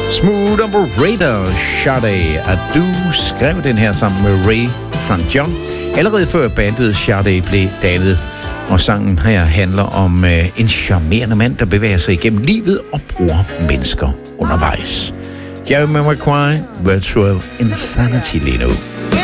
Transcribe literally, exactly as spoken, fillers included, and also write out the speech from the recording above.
Smooth Operator, Sade, at du skrev den her sammen med Ray Saint John, allerede før bandet Sade blev dannet. Og sangen her handler om øh, en charmerende mand, der bevæger sig igennem livet og bruger mennesker undervejs. Jeremy Maguire, Virtual Insanity lige nu.